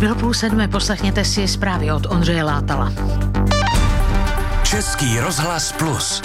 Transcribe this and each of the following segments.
Bylo 6:30, poslechněte si zprávy od Ondřeje Látala. Český rozhlas Plus.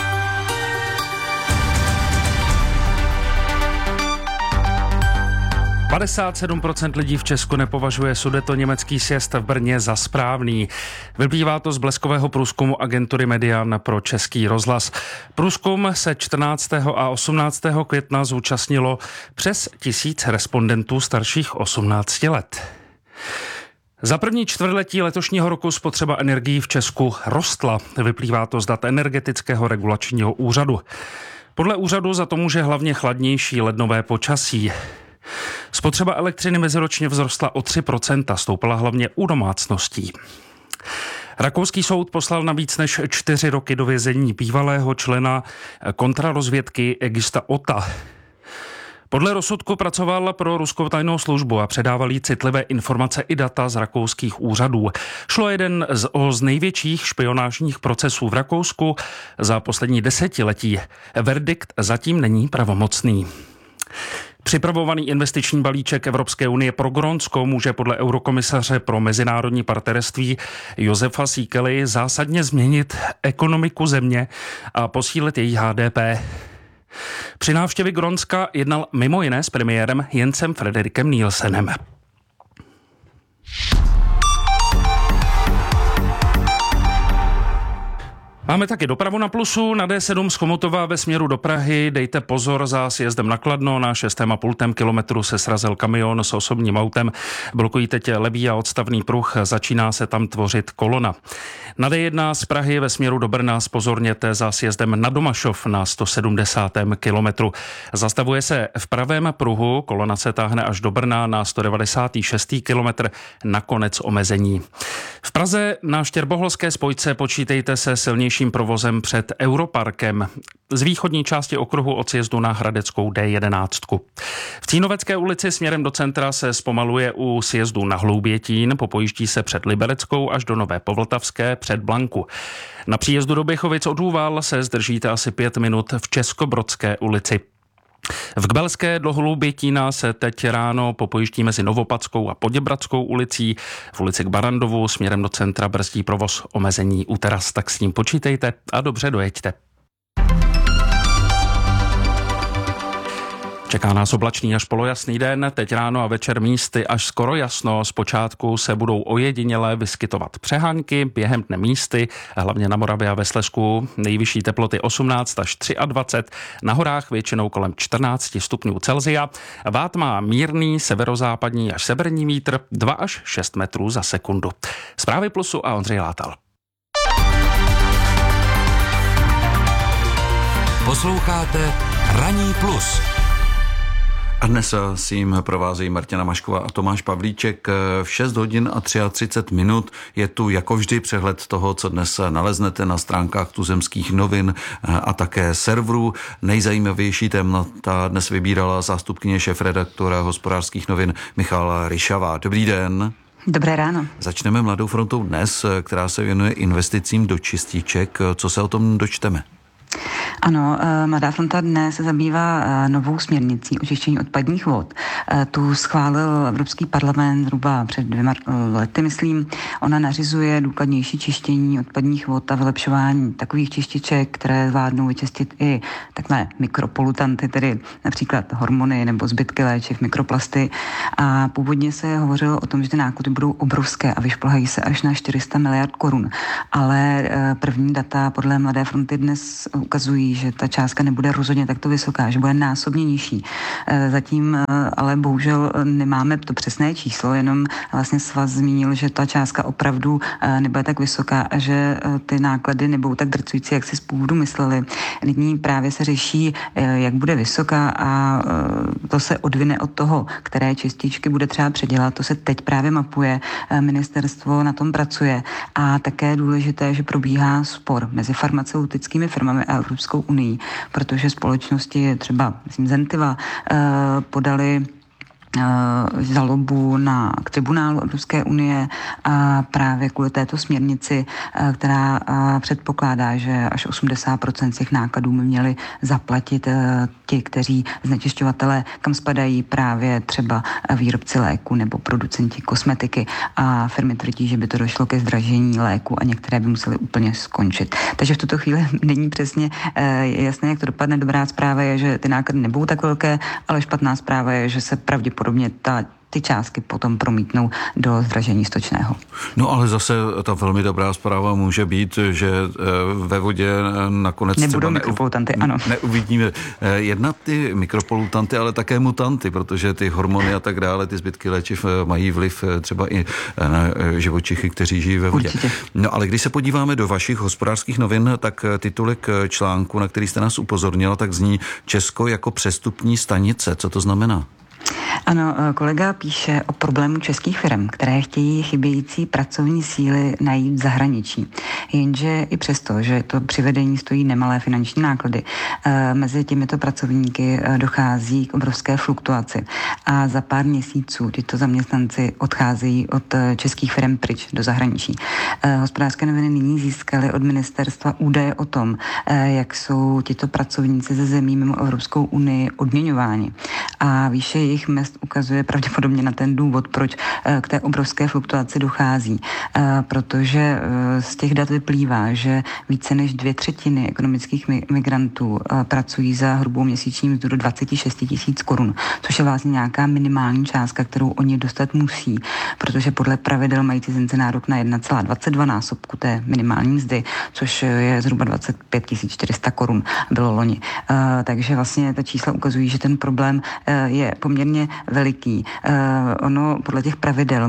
%57% lidí v Česku nepovažuje sudetoněmecký sjezd v Brně za správný. Vyplývá to z bleskového průzkumu agentury Median pro Český rozhlas. Průzkum se 14. a 18. května zúčastnilo přes 1000 respondentů starších 18 let. Za první čtvrtletí letošního roku spotřeba energií v Česku rostla. Vyplývá to z dat Energetického regulačního úřadu. Podle úřadu za to může hlavně chladnější lednové počasí. Spotřeba elektřiny meziročně vzrostla o 3%, stoupala hlavně u domácností. Rakouský soud poslal na víc než 4 roky do vězení bývalého člena kontrarozvědky Egista Ota. Podle rozsudku pracoval pro ruskou tajnou službu a předával jí citlivé informace i data z rakouských úřadů. Šlo jeden z největších špionážních procesů v Rakousku za poslední desetiletí. Verdikt zatím není pravomocný. Připravovaný investiční balíček Evropské unie pro Grónsko může podle eurokomisaře pro mezinárodní partnerství Josefa Síkely zásadně změnit ekonomiku země a posílit její HDP. Při návštěvě Grónska jednal mimo jiné s premiérem Jensem Frederikem Nielsenem. Máme taky dopravu na Plusu. Na D7 z Chomutova ve směru do Prahy. Dejte pozor, za sjezdem na Kladno. Na 6,5 kilometru se srazil kamion s osobním autem. Blokují teď levý a odstavný pruh. Začíná se tam tvořit kolona. Na D1 z Prahy ve směru do Brna zpozorněte za sjezdem na Domašov na 170. kilometru. Zastavuje se v pravém pruhu. Kolona se táhne až do Brna na 196. kilometr. Nakonec omezení. V Praze na Štěrboholské spojce počítejte se silnějším provozem před Europarkem. Z východní části okruhu od sjezdu na Hradeckou D11. V Cínovecké ulici směrem do centra se zpomaluje u sjezdu na Hloubětín, popojíždí se před Libereckou až do Nové Povltavské před Blanku. Na příjezdu do Běchovic od Hůval se zdržíte asi 5 minut v Českobrodské ulici. V Kbelské do Hloubětína se teď ráno popojíždí mezi Novopadskou a Poděbradskou ulicí. V ulici k Barandovu směrem do centra brzdí provoz, omezení u teras, tak s ním počítejte a dobře dojeďte. Čeká nás oblačný až polojasný den, teď ráno a večer místy až skoro jasno. Zpočátku se budou ojediněle vyskytovat přehánky, během dne místy, hlavně na Moravě a ve Slezsku. Nejvyšší teploty 18 až 23, na horách většinou kolem 14 stupňů Celsia. Vát má mírný severozápadní až severní vítr 2 až 6 metrů za sekundu. Zprávy Plusu a Ondřej Látal. Posloucháte Ranní plus. A dnes s jim provázejí Martina Mašková a Tomáš Pavlíček. V 6 hodin a 33 minut je tu jako vždy přehled toho, co dnes naleznete na stránkách tuzemských novin a také serverů. Nejzajímavější témata dnes vybírala zástupkyně šéfredaktora Hospodářských novin Michála Ryšavá. Dobrý den. Dobré ráno. Začneme Mladou frontou dnes, která se věnuje investicím do čističek. Co se o tom dočteme? Ano, Mladá fronta dnes se zabývá novou směrnicí o čištění odpadních vod. Tu schválil Evropský parlament zhruba před 2 lety, myslím. Ona nařizuje důkladnější čištění odpadních vod a vylepšování takových čističek, které zvládnou vyčistit i takové mikropolutanty, tedy například hormony nebo zbytky léčiv, mikroplasty. A původně se hovořilo o tom, že ty náklady budou obrovské a vyšplhají se až na 400 miliard korun. Ale první data podle Mladé fronty dnes ukazují, že ta částka nebude rozhodně takto vysoká, že bude násobně nižší. Zatím ale bohužel nemáme to přesné číslo, jenom vlastně svaz zmínil, že ta částka opravdu nebude tak vysoká a že ty náklady nebudou tak drcující, jak si z původu mysleli. Nyní právě se řeší, jak bude vysoká a to se odvine od toho, které čističky bude třeba předělat. To se teď právě mapuje, ministerstvo na tom pracuje a také důležité, že probíhá spor mezi farmaceutickými firmami a Evropskou unii, protože společnosti třeba, myslím, Zentiva podali žalobu k tribunálu Evropské unie a právě kvůli této směrnici, která předpokládá, že až 80% těch nákladů by měli zaplatit ti, kteří znečišťovatelé, kam spadají právě třeba výrobci léku nebo producenti kosmetiky, a firmy tvrdí, že by to došlo ke zdražení léku a některé by musely úplně skončit. Takže v tuto chvíli není přesně jasné, jak to dopadne. Dobrá zpráva je, že ty náklady nebudou tak velké, ale špatná zpráva je, že se pravděpodobně ty částky potom promítnou do zdražení stočného. No ale zase ta velmi dobrá zpráva může být, že ve vodě nakonec nebudou mikropolutanty, ano. Neuvidíme jednak ty mikropolutanty, ale také mutanty, protože ty hormony a tak dále, ty zbytky léčiv mají vliv třeba i na živočichy, kteří žijí ve vodě. Určitě. No ale když se podíváme do vašich Hospodářských novin, tak titulek článku, na který jste nás upozornila, tak zní Česko jako přestupní stanice. Co to znamená? Ano, kolega píše o problému českých firm, které chtějí chybějící pracovní síly najít v zahraničí. Jenže i přesto, že to přivedení stojí nemalé finanční náklady, mezi těmito pracovníky dochází k obrovské fluktuaci a za pár měsíců tyto zaměstnanci odcházejí od českých firm pryč do zahraničí. Hospodářské noviny nyní získaly od ministerstva údaje o tom, jak jsou tito pracovníci ze zemí mimo Evropskou unii odměňováni. A výše jejich mezd ukazuje pravděpodobně na ten důvod, proč k té obrovské fluktuaci dochází. Protože z těch dat vyplývá, že více než 2/3 ekonomických migrantů pracují za hrubou měsíční mzdu do 26 000 korun, což je vlastně nějaká minimální částka, kterou oni dostat musí, protože podle pravidel mají cizinci nárok na 1,22 násobku té minimální mzdy, což je zhruba 25 400 korun, bylo loni. Takže vlastně ta čísla ukazují, že ten problém je poměrně veliký. Ono podle těch pravidel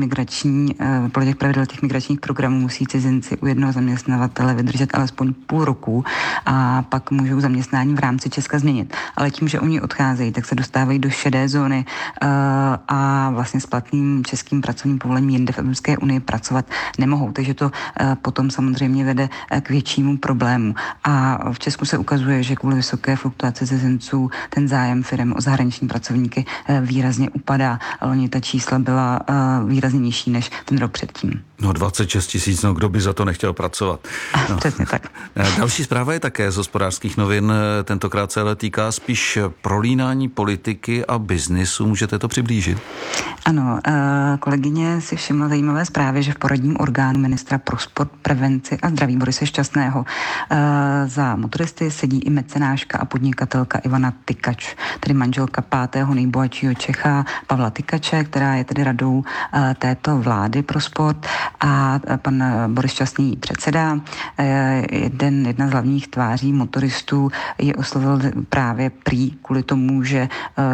těch migračních programů musí cizinci u jednoho zaměstnavatele vydržet alespoň půl roku a pak můžou zaměstnání v rámci Česka změnit. Ale tím, že oni odcházejí, tak se dostávají do šedé zóny a vlastně s platným českým pracovním povolením jinde v Evropské unii pracovat nemohou. Takže to potom samozřejmě vede k většímu problému. A v Česku se ukazuje, že kvůli vysoké fluktuaci cizinců ten zájem firem o zahraniční pracovníky výrazně upadá. Loni ta čísla byla výrazně nižší než ten rok předtím. No 26 000, no kdo by za to nechtěl pracovat. No. Přesně tak. Další zpráva je také z Hospodářských novin, tentokrát se ale týká spíš prolínání politiky a biznisu. Můžete to přiblížit? Ano, kolegyně si všimla zajímavé zprávy, že v poradním orgánu ministra pro sport, prevenci a zdraví Borise Šťastného za motoristy sedí i mecenáška a podnikatelka Ivana Tykač, tedy manželka 5. nejbohatšího Čecha Pavla Tykače, která je tedy radou této vlády pro sport, a pan Boris Šťastný předseda. Jedna z hlavních tváří motoristů je oslovil právě prý kvůli tomu, že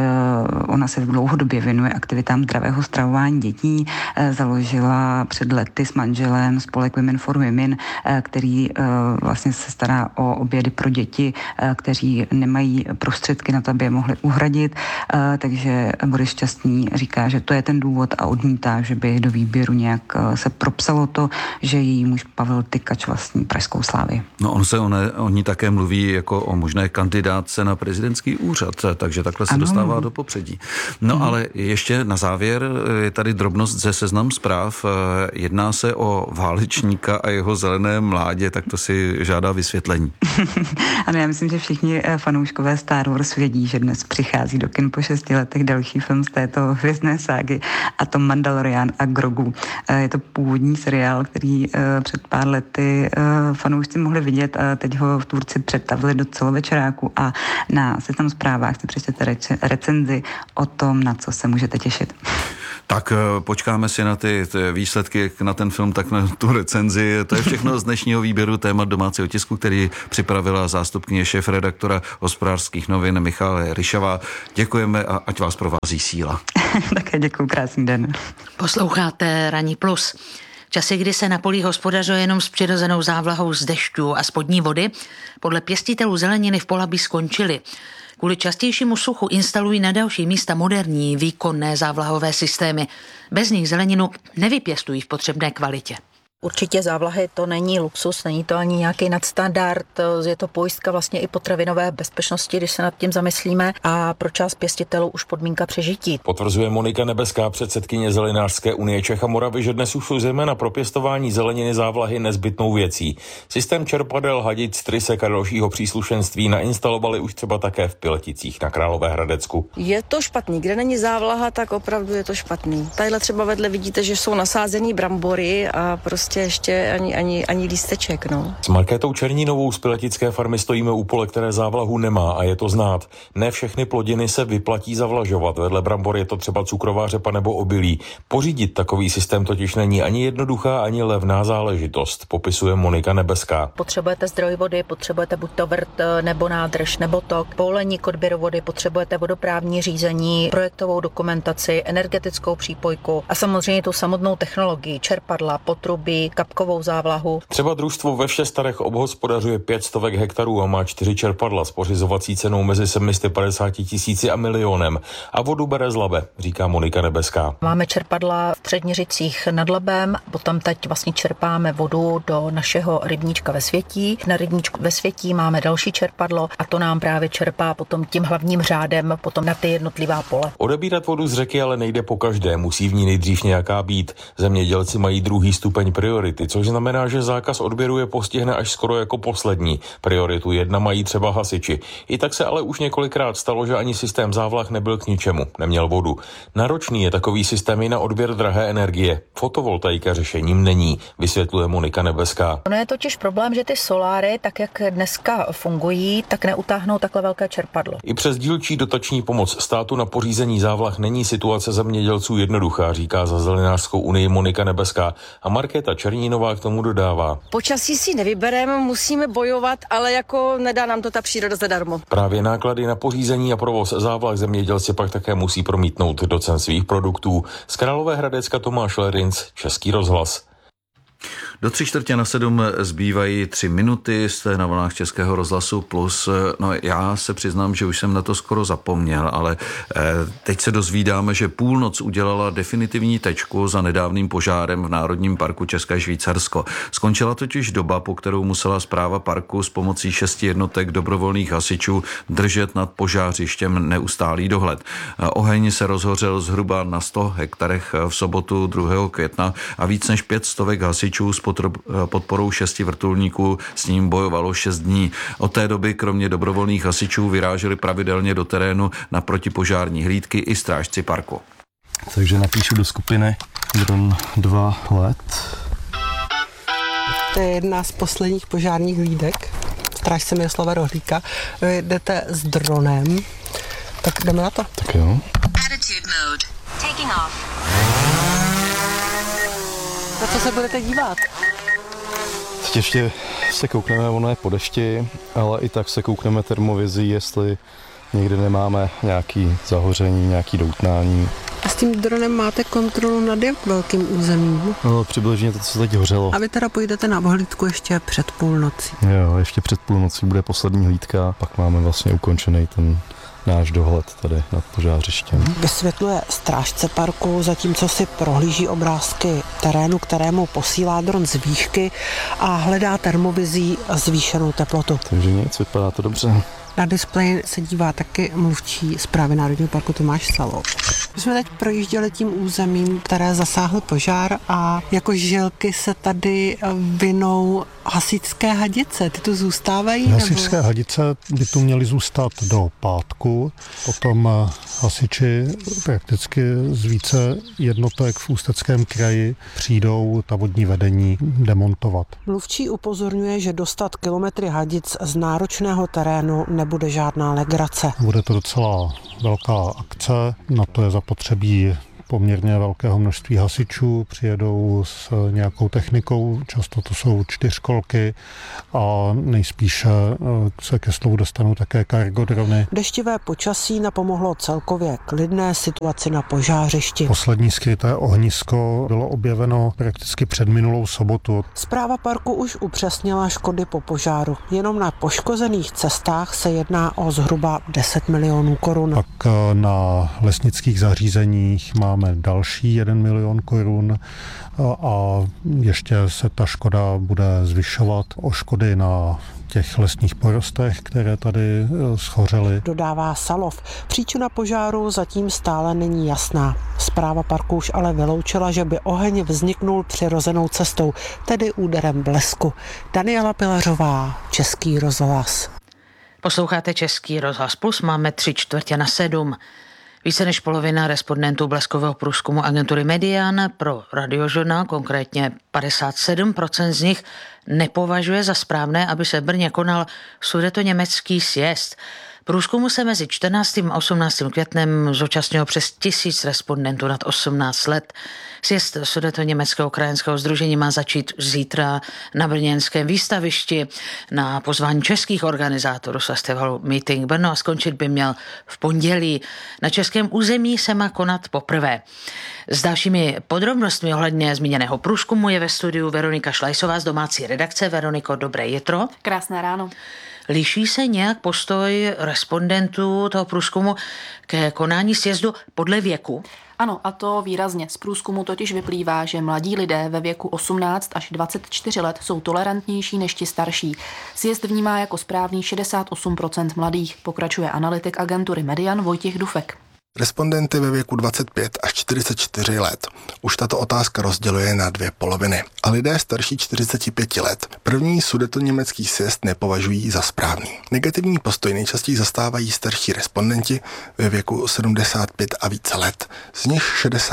ona se dlouhodobě věnuje aktivitám zdravého stravování dětí. Založila před lety s manželem spolek Women for Women, který vlastně se stará o obědy pro děti, kteří nemají prostředky na to, aby je mohli uhradit. Takže Boris Šťastný říká, že to je ten důvod a odmítá, že by do výběru nějak se propsalo to, že její muž Pavel Tykač vlastní Pražskou Slavii. No o ní také mluví jako o možné kandidátce na prezidentský úřad, takže takhle se dostává do popředí. No ale ještě na závěr je tady drobnost ze Seznam Zpráv. Jedná se o válečníka a jeho zelené mládě, tak to si žádá vysvětlení. Ano, já myslím, že všichni fanouškové Star Wars vědí, že dnes přichází do kin po 6 letech další film z této hvězdné ságy, a to Mandalorian a Grogu. Je to původní seriál, který před pár lety fanoušci mohli vidět a teď ho tvůrci přetavili do celovečeráku a na Seznam Zprávách si přečtěte recenzi o tom, na co se můžete těšit. Tak počkáme si na ty výsledky, na ten film, tak na tu recenzi. To je všechno z dnešního výběru témat domácího tisku, který připravila zástupkyně šéfredaktora Hospodářských novin Michaela Ryšavá. Děkujeme a ať vás provází síla. Také děkuju, krásný den. Posloucháte Ranní plus. Časy, kdy se na polích hospodařuje jenom s přirozenou závlahou z dešťů a spodní vody, podle pěstitelů zeleniny v Polabí skončily. Kvůli častějšímu suchu instalují na další místa moderní, výkonné závlahové systémy. Bez nich zeleninu nevypěstují v potřebné kvalitě. Určitě závlahy to není luxus, není to ani nějaký nadstandard, je to pojistka vlastně i potravinové bezpečnosti, když se nad tím zamyslíme, a pro část pěstitelů už podmínka přežití. Potvrzuje Monika Nebeská, předsedkyně Zelenářské unie Čech a Moravy, že dnes už jsou zejména pro pěstování zeleniny závlahy nezbytnou věcí. Systém čerpadel, hadic, trysek a dalšího příslušenství nainstalovali už třeba také v Pileticích na Královéhradecku. Je to špatný, kde není závlaha, tak opravdu je to špatný. Tadyhle třeba vedle vidíte, že jsou nasázený brambory a prostě ještě ani lísteček, no. S Markétou Černínovou z Piletické farmy stojíme u pole, které závlahu nemá, a je to znát. Ne všechny plodiny se vyplatí zavlažovat. Vedle brambor je to třeba cukrová řepa nebo obilí. Pořídit takový systém totiž není ani jednoduchá, ani levná záležitost, popisuje Monika Nebeská. Potřebujete zdroj vody, potřebujete buď to vrt, nebo nádrž, nebo tok, povolení k odběru vody, potřebujete vodoprávní řízení, projektovou dokumentaci, energetickou přípojku a samozřejmě tu samotnou technologii, čerpadla, potrubí, kapkovou závlahu. Třeba družstvo ve Všestarech obhospodařuje 500 hektarů a má 4 čerpadla s pořizovací cenou mezi 750 000 a 1 000 000 a vodu bere z Labe, říká Monika Nebeská. Máme čerpadla v Předměřicích nad Labem, potom teď vlastně čerpáme vodu do našeho rybníčka ve Světí. Na rybníčku ve Světí máme další čerpadlo a to nám právě čerpá potom tím hlavním řádem potom na ty jednotlivá pole. Odebírat vodu z řeky ale nejde po každé, musí v ní nejdřív nějaká být. Zemědělci mají druhý stupeň priority, což znamená, že zákaz odběru je postihne až skoro jako poslední. Prioritu 1 mají třeba hasiči. I tak se ale už několikrát stalo, že ani systém závlah nebyl k ničemu, neměl vodu. Náročný je takový systém i na odběr drahé energie. Fotovoltaika řešením není, vysvětluje Monika Nebeská. Ono je totiž problém, že ty soláry, tak jak dneska fungují, tak neutáhnou takhle velké čerpadlo. I přes dílčí dotační pomoc státu na pořízení závlah není situace zemědělců jednoduchá, říká za Zelenářskou unii Monika Nebeská, a Markéta Černínová k tomu dodává. Počasí si nevybereme, musíme bojovat, ale jako nedá nám to ta příroda zadarmo. Právě náklady na pořízení a provoz závlah zemědělci pak také musí promítnout do cen svých produktů. Z Královéhradecka Tomáš Lerinc, Český rozhlas. Do 6:45 zbývají 3 minuty, jste na vlnách Českého rozhlasu Plus. No, já se přiznám, že už jsem na to skoro zapomněl, ale teď se dozvídáme, že půlnoc udělala definitivní tečku za nedávným požárem v Národním parku České Švýcarsko. Skončila totiž doba, po kterou musela správa parku s pomocí 6 jednotek dobrovolných hasičů držet nad požářištěm neustálý dohled. Oheň se rozhořel zhruba na 100 hektarech v sobotu 2. května a víc než 500 hasičů s podporou 6 vrtulníků s ním bojovalo 6 dní. Od té doby kromě dobrovolných hasičů vyráželi pravidelně do terénu na protipožární hlídky i strážci parku. Takže napíšu do skupiny dron 2 let. To je jedna z posledních požárních hlídek. Strážce Miroslava Rohlíka. Jdete s dronem. Tak jdeme na to. Tak jo. Na co se budete dívat? Teď ještě se koukneme, ono je po dešti, ale i tak se koukneme termovizí, jestli někde nemáme nějaký zahoření, nějaký doutnání. A s tím dronem máte kontrolu nad jak velkým územím? No, přibližně to, co teď hořelo. A vy teda půjdete na hlídku ještě před půlnocí? Jo, ještě před půlnocí bude poslední hlídka, pak máme vlastně ukončený ten náš dohled tady nad požářištěm. Vysvětluje strážce parku, zatímco si prohlíží obrázky terénu, kterému posílá dron z výšky a hledá termovizí zvýšenou teplotu. Takže nic, vypadá to dobře. Na displeji se dívá taky mluvčí správy Národního parku Tomáš Salou. My jsme teď projížděli tím územím, které zasáhl požár a jako žilky se tady vinou hasičské hadice. Ty tu zůstávají? Hasičské hadice by tu měly zůstat do pátku. Potom hasiči prakticky z více jednotek v Ústeckém kraji přijdou ta vodní vedení demontovat. Mluvčí upozorňuje, že dostat kilometry hadic z náročného terénu nebude žádná legrace. Bude to docela velká akce, na to je zapotřebí poměrně velkého množství hasičů, přijedou s nějakou technikou, často to jsou 4kolky a nejspíše se ke slovu dostanou také cargodrony. Deštivé počasí napomohlo celkově klidné situaci na požářišti. Poslední skryté ohnisko bylo objeveno prakticky před minulou sobotu. Správa parku už upřesnila škody po požáru. Jenom na poškozených cestách se jedná o zhruba 10 milionů korun. Pak na lesnických zařízeních má dáme další 1 milion korun a ještě se ta škoda bude zvyšovat o škody na těch lesních porostech, které tady schořely. Dodává Salov. Příčina požáru zatím stále není jasná. Správa parku už ale vyloučila, že by oheň vzniknul přirozenou cestou, tedy úderem blesku. Daniela Pilařová, Český rozhlas. Posloucháte Český rozhlas Plus, máme 6:45. Více než polovina respondentů bleskového průzkumu agentury Median pro Radiožurnál, konkrétně 57% z nich, nepovažuje za správné, aby se v Brně konal sudetoněmecký sjezd. Průzkumu se mezi 14. a 18. květnem zúčastnilo přes 1000 respondentů nad 18 let. Sjezd Sudetoněmeckého krajanského sdružení má začít zítra na brněnském výstavišti na pozvání českých organizátorů festivalu Meeting Brno a skončit by měl v pondělí. Na českém území se má konat poprvé. S dalšími podrobnostmi ohledně zmíněného průzkumu je ve studiu Veronika Šlajsová z domácí redakce. Veroniko, dobré jitro. Krásné ráno. Liší se nějak postoj respondentů toho průzkumu ke konání sjezdu podle věku? Ano, a to výrazně. Z průzkumu totiž vyplývá, že mladí lidé ve věku 18 až 24 let jsou tolerantnější než ti starší. Sjezd vnímá jako správný 68% mladých, pokračuje analytik agentury Median Vojtěch Dufek. Respondenty ve věku 25 až 44 let už tato otázka rozděluje na dvě poloviny. A lidé starší 45 let první sudetoněmecký sjezd nepovažují za správný. Negativní postoj nejčastěji zastávají starší respondenti ve věku 75 a více let. Z nich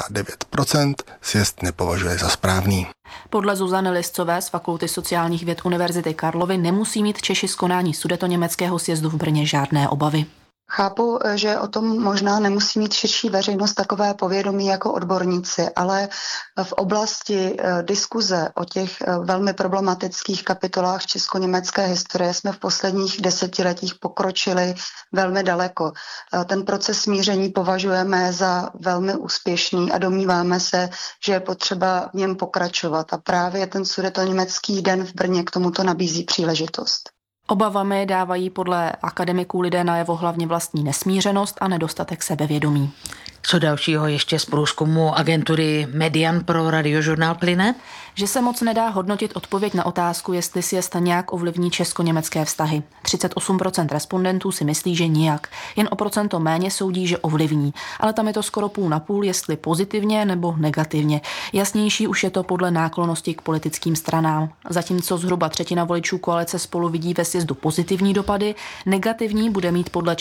69% sjezd nepovažuje za správný. Podle Zuzany Liscové z Fakulty sociálních věd Univerzity Karlovy nemusí mít Češi z konání sudetoněmeckého sjezdu v Brně žádné obavy. Chápu, že o tom možná nemusí mít širší veřejnost takové povědomí jako odborníci, ale v oblasti diskuze o těch velmi problematických kapitolách česko-německé historie jsme v posledních desetiletích pokročili velmi daleko. Ten proces smíření považujeme za velmi úspěšný a domníváme se, že je potřeba v něm pokračovat. A právě ten sudetoněmecký den v Brně k tomuto nabízí příležitost. Obavami dávají podle akademiků lidé najevo hlavně vlastní nesmířenost a nedostatek sebevědomí. Co dalšího ještě z průzkumu agentury Median pro Radiožurnál plyne? Že se moc nedá hodnotit odpověď na otázku, jestli sjezd nějak ovlivní česko-německé vztahy. 38% respondentů si myslí, že nijak. Jen o procento méně soudí, že ovlivní. Ale tam je to skoro půl na půl, jestli pozitivně nebo negativně. Jasnější už je to podle náklonnosti k politickým stranám. Zatímco zhruba třetina voličů koalice Spolu vidí ve sjezdu pozitivní dopady, negativní bude mít podle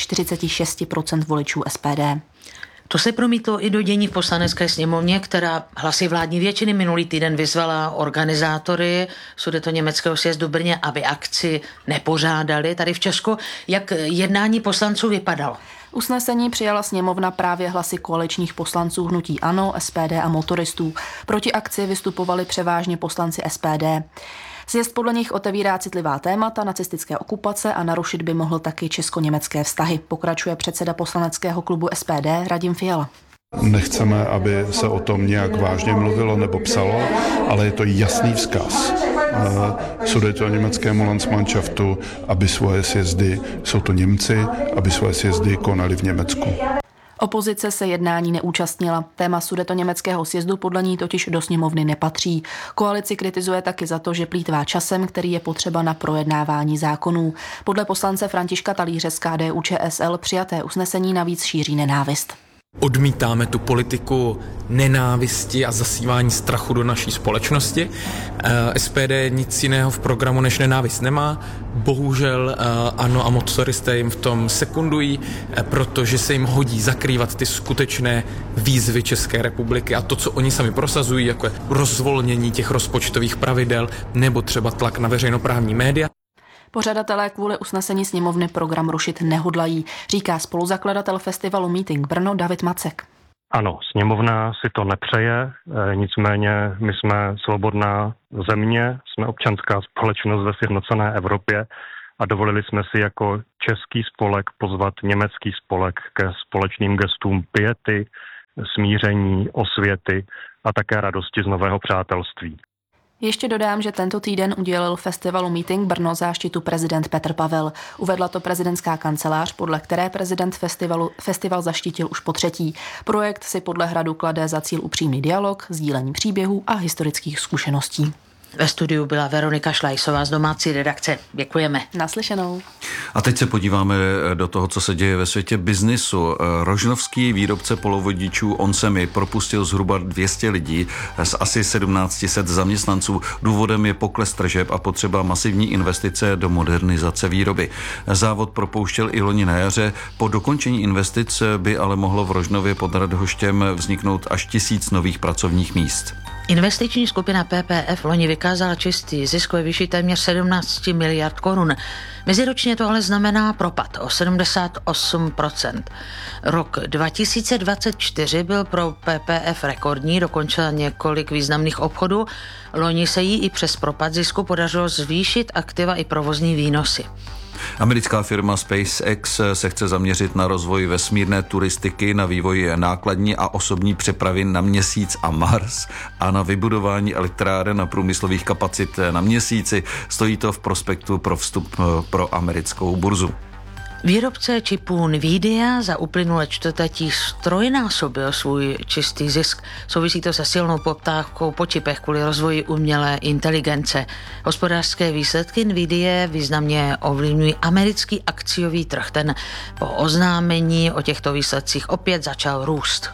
46% voličů SPD. To se promítlo i do dění v Poslanecké sněmovně, která hlasy vládní většiny minulý týden vyzvala organizátory sudetoněmeckého sjezdu v Brně, aby akci nepořádali tady v Česku. Jak jednání poslanců vypadalo? Usnesení přijala sněmovna právě hlasy koaličních poslanců hnutí ANO, SPD a motoristů. Proti akci vystupovali převážně poslanci SPD. Sjezd podle nich otevírá citlivá témata nacistické okupace a narušit by mohl taky česko-německé vztahy. Pokračuje předseda poslaneckého klubu SPD Radim Fiala. Nechceme, aby se o tom nějak vážně mluvilo nebo psalo, ale je to jasný vzkaz sudetoněmeckému Landsmannschaftu, aby svoje sjezdy, jsou to Němci, aby svoje sjezdy konali v Německu. Opozice se jednání neúčastnila. Téma sudetoněmeckého sjezdu podle ní totiž do sněmovny nepatří. Koalici kritizuje taky za to, že plýtvá časem, který je potřeba na projednávání zákonů. Podle poslance Františka Talíře z KDU-ČSL přijaté usnesení navíc šíří nenávist. Odmítáme tu politiku nenávisti a zasívání strachu do naší společnosti. SPD nic jiného v programu než nenávist nemá. Bohužel ANO a motoristé jim v tom sekundují, protože se jim hodí zakrývat ty skutečné výzvy České republiky a to, co oni sami prosazují, jako je rozvolnění těch rozpočtových pravidel nebo třeba tlak na veřejnoprávní média. Pořadatelé kvůli usnesení sněmovny program rušit nehodlají, říká spoluzakladatel festivalu Meeting Brno David Macek. Ano, sněmovna si to nepřeje, nicméně my jsme svobodná země, jsme občanská společnost ve sjednocené Evropě a dovolili jsme si jako český spolek pozvat německý spolek ke společným gestům piety, smíření, osvěty a také radosti z nového přátelství. Ještě dodám, že tento týden udělil festivalu Meeting Brno záštitu prezident Petr Pavel. Uvedla to prezidentská kancelář, podle které prezident festival zaštítil už po třetí. Projekt si podle Hradu klade za cíl upřímný dialog, sdílení příběhů a historických zkušeností. Ve studiu byla Veronika Šlajsová z domácí redakce. Děkujeme. Naslyšenou. A teď se podíváme do toho, co se děje ve světě biznisu. Rožnovský výrobce polovodičů Onsemi propustil zhruba 200 lidí z asi 1700 zaměstnanců. Důvodem je pokles tržeb a potřeba masivní investice do modernizace výroby. Závod propouštěl i loni na jaře. Po dokončení investic by ale mohlo v Rožnově pod Radhoštěm vzniknout až 1000 nových pracovních míst. Investiční skupina PPF loni vykázala čistý zisk ve výši téměř 17 miliard korun. Meziročně to ale znamená propad o 78%. Rok 2024 byl pro PPF rekordní, dokončila několik významných obchodů. Loni se jí i přes propad zisku podařilo zvýšit aktiva i provozní výnosy. Americká firma SpaceX se chce zaměřit na rozvoj vesmírné turistiky, na vývoj nákladní a osobní přepravy na Měsíc a Mars a na vybudování elektráren a průmyslových kapacit na Měsíci. Stojí to v prospektu pro vstup pro americkou burzu. Výrobce čipů Nvidia za uplynulé čtvrtletí strojnásobil svůj čistý zisk. Souvisí to se silnou poptávkou po čipech kvůli rozvoji umělé inteligence. Hospodářské výsledky Nvidia významně ovlivňují americký akciový trh. Ten po oznámení o těchto výsledcích opět začal růst.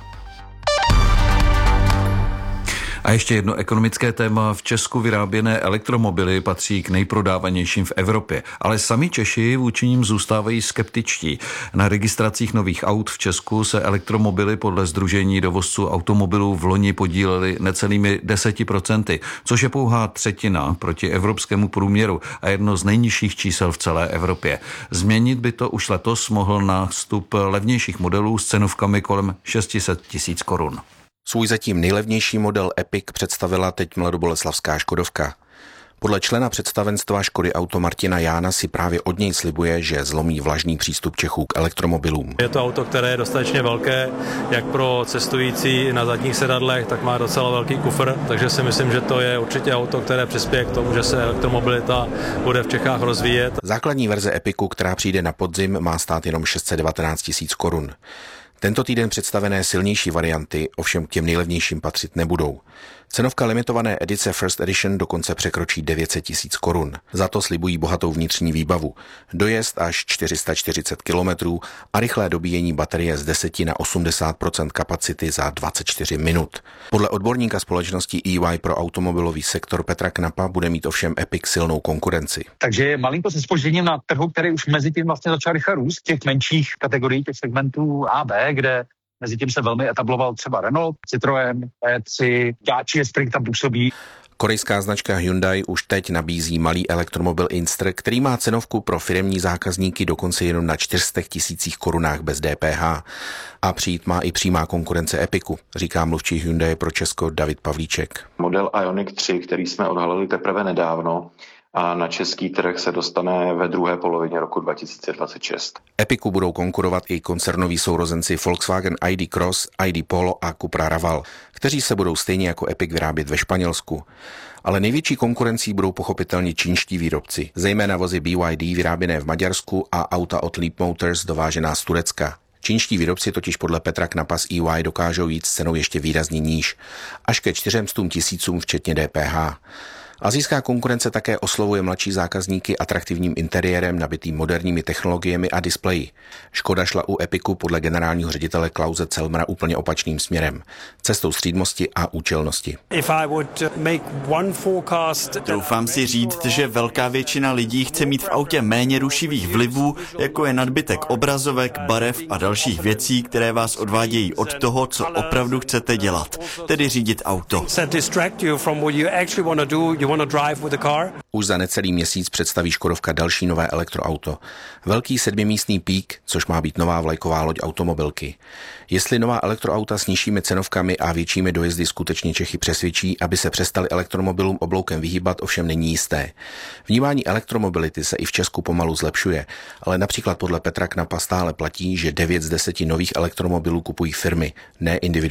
A ještě jedno ekonomické téma. V Česku vyráběné elektromobily patří k nejprodávanějším v Evropě, ale sami Češi vůči nim zůstávají skeptičtí. Na registracích nových aut v Česku se elektromobily podle Sdružení dovozců automobilů v loni podílely necelými 10%, což je pouhá třetina proti evropskému průměru a jedno z nejnižších čísel v celé Evropě. Změnit by to už letos mohl nástup levnějších modelů s cenovkami kolem 600 000 korun. Svůj zatím nejlevnější model Epic představila teď mladoboleslavská Škodovka. Podle člena představenstva Škody Auto Martina Jána si právě od něj slibuje, že zlomí vlažný přístup Čechů k elektromobilům. Je to auto, které je dostatečně velké, jak pro cestující na zadních sedadlech, tak má docela velký kufr, takže si myslím, že to je určitě auto, které přispěje k tomu, že se elektromobilita bude v Čechách rozvíjet. Základní verze Epicu, která přijde na podzim, má stát jenom 619 000 korun. Tento týden představené silnější varianty ovšem k těm nejlevnějším patřit nebudou. Cenovka limitované edice First Edition dokonce překročí 900 000 korun. Za to slibují bohatou vnitřní výbavu. Dojezd až 440 km a rychlé dobíjení baterie z 10 na 80% kapacity za 24 minut. Podle odborníka společnosti EY pro automobilový sektor Petra Knapa bude mít ovšem Epic silnou konkurenci. Takže je malinko se zpožděním na trhu, který už mezi tím vlastně začal rychle růst, těch menších kategorií, těch segmentů A, B, kde mezi tím se velmi etabloval třeba Renault, Citroën, E3, Dacia Spring tam působí. Korejská značka Hyundai už teď nabízí malý elektromobil Inster, který má cenovku pro firemní zákazníky dokonce jenom na 400 000 korunách bez DPH. A přijít má i přímá konkurence Epicu, říká mluvčí Hyundai pro Česko David Pavlíček. Model Ioniq 3, který jsme odhalili teprve nedávno, a na český trh se dostane ve druhé polovině roku 2026. Epicu budou konkurovat i koncernoví sourozenci Volkswagen ID Cross, ID Polo a Cupra Raval, kteří se budou stejně jako Epic vyrábět ve Španělsku. Ale největší konkurencí budou pochopitelně čínští výrobci, zejména vozy BYD vyráběné v Maďarsku a auta od Leap Motors dovážená z Turecka. Čínští výrobci totiž podle Petra Knapa z EY dokážou jít s cenou ještě výrazně níž, až ke 400 000 včetně DPH. Asijská konkurence také oslovuje mladší zákazníky atraktivním interiérem nabitým moderními technologiemi a displeji. Škoda šla u Epicu podle generálního ředitele Klause Celmra úplně opačným směrem, cestou střídmosti a účelnosti. Doufám si říct, že velká většina lidí chce mít v autě méně rušivých vlivů, jako je nadbytek obrazovek, barev a dalších věcí, které vás odvádějí od toho, co opravdu chcete dělat, tedy řídit auto. Už za necelý měsíc představí Škodovka další nové elektroauto. Velký 7místný Peak, což má být nová vlajková loď automobilky. Jestli nová elektroauta s nižšími cenovkami a většími dojezdy skutečně Čechy přesvědčí, aby se přestali elektromobilům obloukem vyhýbat, ovšem není jisté. Vnímání elektromobility se i v Česku pomalu zlepšuje, ale například podle Petra Knapa stále platí, že 9 z 10 nových elektromobilů kupují firmy, ne individuální.